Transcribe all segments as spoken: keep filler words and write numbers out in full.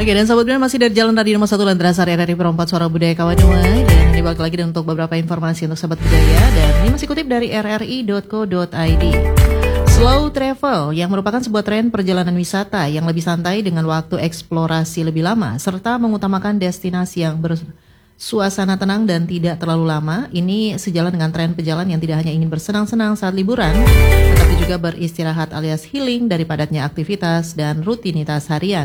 Oke, dan sahabat Budaya masih dari Jalan Radio Nomor satu Landrasar R R I Perempat Suara Budaya Kawanuai. Dan ini balik lagi untuk beberapa informasi untuk sahabat budaya. Dan ini masih kutip dari r r i dot co dot i d. Slow travel yang merupakan sebuah tren perjalanan wisata yang lebih santai dengan waktu eksplorasi lebih lama serta mengutamakan destinasi yang bersuasana tenang dan tidak terlalu lama. Ini sejalan dengan tren pejalan yang tidak hanya ingin bersenang-senang saat liburan, tetapi juga beristirahat alias healing dari padatnya aktivitas dan rutinitas harian.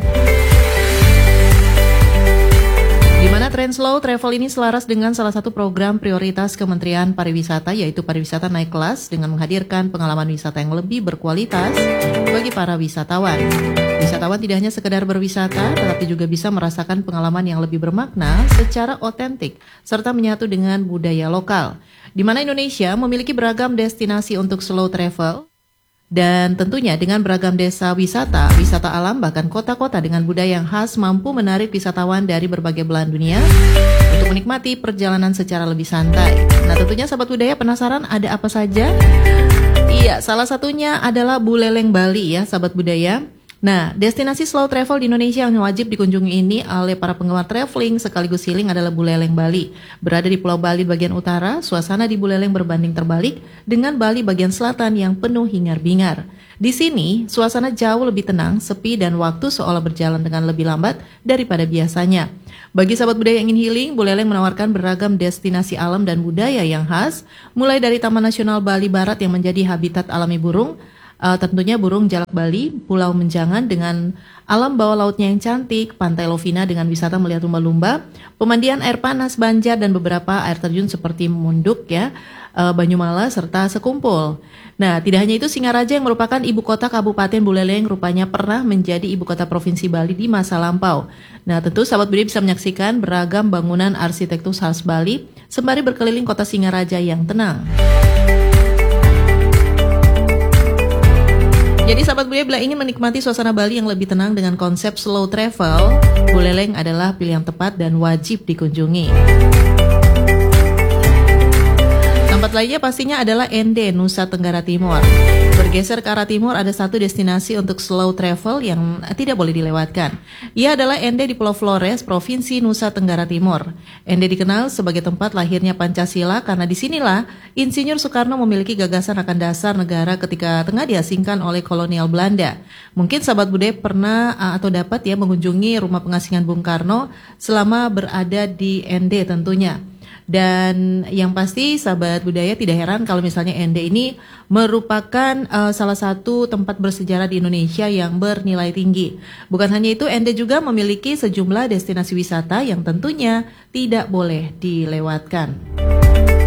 Di mana tren slow travel ini selaras dengan salah satu program prioritas Kementerian Pariwisata, yaitu pariwisata naik kelas dengan menghadirkan pengalaman wisata yang lebih berkualitas bagi para wisatawan. Wisatawan tidak hanya sekedar berwisata, tetapi juga bisa merasakan pengalaman yang lebih bermakna secara otentik, serta menyatu dengan budaya lokal. Di mana Indonesia memiliki beragam destinasi untuk slow travel, dan tentunya dengan beragam desa wisata, wisata alam, bahkan kota-kota dengan budaya yang khas mampu menarik wisatawan dari berbagai belahan dunia untuk menikmati perjalanan secara lebih santai. Nah, tentunya sahabat budaya penasaran ada apa saja? Iya, salah satunya adalah Buleleng Bali ya sahabat budaya. Nah, destinasi slow travel di Indonesia yang wajib dikunjungi ini oleh para penggemar traveling sekaligus healing adalah Buleleng Bali. Berada di Pulau Bali bagian utara, suasana di Buleleng berbanding terbalik dengan Bali bagian selatan yang penuh hingar-bingar. Di sini, suasana jauh lebih tenang, sepi, dan waktu seolah berjalan dengan lebih lambat daripada biasanya. Bagi sahabat budaya yang ingin healing, Buleleng menawarkan beragam destinasi alam dan budaya yang khas, mulai dari Taman Nasional Bali Barat yang menjadi habitat alami burung, Uh, tentunya burung jalak Bali, Pulau Menjangan dengan alam bawah lautnya yang cantik, Pantai Lovina dengan wisata melihat lumba-lumba, pemandian air panas Banjar dan beberapa air terjun seperti Munduk ya, uh, Banyumala serta Sekumpul. Nah, tidak hanya itu, Singaraja yang merupakan ibu kota Kabupaten Buleleng rupanya pernah menjadi ibu kota Provinsi Bali di masa lampau. Nah, tentu sahabat budaya bisa menyaksikan beragam bangunan arsitektur khas Bali sembari berkeliling kota Singaraja yang tenang. Jadi sahabat budaya bila ingin menikmati suasana Bali yang lebih tenang dengan konsep slow travel, Buleleng adalah pilihan tepat dan wajib dikunjungi. Tempat lainnya pastinya adalah Ende, Nusa Tenggara Timur. Bergeser ke arah timur ada satu destinasi untuk slow travel yang tidak boleh dilewatkan. Ia adalah Ende di Pulau Flores, Provinsi Nusa Tenggara Timur. Ende dikenal sebagai tempat lahirnya Pancasila karena disinilah Insinyur Soekarno memiliki gagasan akan dasar negara ketika tengah diasingkan oleh kolonial Belanda. Mungkin sahabat budaya pernah atau dapat ya mengunjungi rumah pengasingan Bung Karno selama berada di Ende tentunya. Dan yang pasti sahabat budaya tidak heran kalau misalnya Ende ini merupakan uh, salah satu tempat bersejarah di Indonesia yang bernilai tinggi. Bukan hanya itu, Ende juga memiliki sejumlah destinasi wisata yang tentunya tidak boleh dilewatkan.